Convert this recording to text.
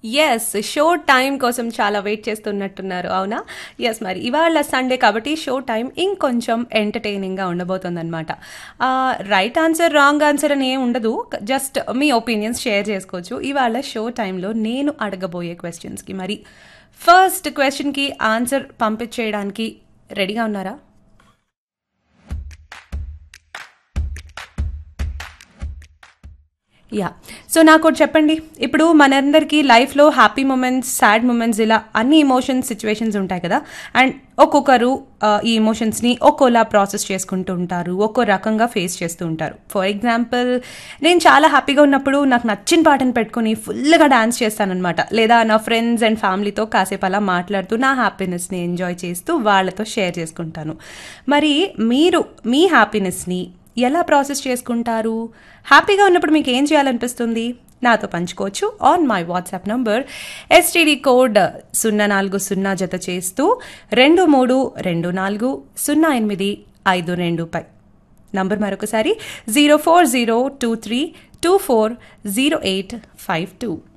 Yes. Show time కోసం చాలా wait చేస్తున్నట్టున్నారు. అవునా? యెస్. మరి ఇవాళ సండే కాబట్టి షో టైమ్ ఇంకొంచెం ఎంటర్‌టైనింగ్‌గా ఉండబోతోందనమాట. రైట్ ఆన్సర్, రాంగ్ ఆన్సర్ అని ఏం ఉండదు. జస్ట్ మీ ఒపీనియన్స్ షేర్ చేసుకోవచ్చు. ఇవాళ షో టైమ్‌లో నేను అడగబోయే క్వెషన్స్‌కి. మరి ఫస్ట్ క్వెషన్‌కి ఆన్సర్ పంపించేయడానికి రెడీగా ఉన్నారా? యా. సో నాకోటి చెప్పండి. ఇప్పుడు మనందరికీ లైఫ్‌లో హ్యాపీ మొమెంట్స్, సాడ్ మొమెంట్స్ ఇలా అన్ని ఎమోషన్స్, సిట్యుయేషన్స్ ఉంటాయి కదా! అండ్ ఒక్కొక్కరు ఈ ఎమోషన్స్‌ని ఒక్కోలా ప్రాసెస్ చేసుకుంటూ ఉంటారు. ఒక్కో రకంగా ఫేస్ చేస్తూ ఉంటారు. ఫర్ ఎగ్జాంపుల్ నేను చాలా హ్యాపీగా ఉన్నప్పుడు నాకు నచ్చిన పాటను పెట్టుకొని ఫుల్‌గా డాన్స్ చేస్తాననమాట. లేదా నా ఫ్రెండ్స్ అండ్ ఫ్యామిలీతో కాసేపు అలా మాట్లాడుతూ నా హ్యాపీనెస్‌ని ఎంజాయ్ చేస్తూ వాళ్ళతో షేర్ చేసుకుంటాను. మరి మీరు మీ హ్యాపీనెస్‌ని ఎలా ప్రాసెస్ చేసుకుంటారు? హ్యాపీగా ఉన్నప్పుడు మీకు ఏం చేయాలనిపిస్తుంది? నాతో పంచుకోవచ్చు on my WhatsApp number STD code 040 జత చేస్తూ 23240852 పై. నంబర్ మరొకసారి 04023240852.